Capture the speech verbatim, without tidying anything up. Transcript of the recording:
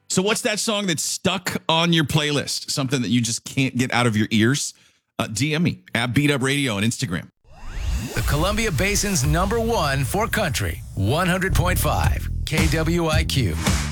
So what's that song that's stuck on your playlist? Something that you just can't get out of your ears? Uh, D M me at Beat Up Radio on Instagram. The Columbia Basin's number one for country, one hundred point five K W I Q.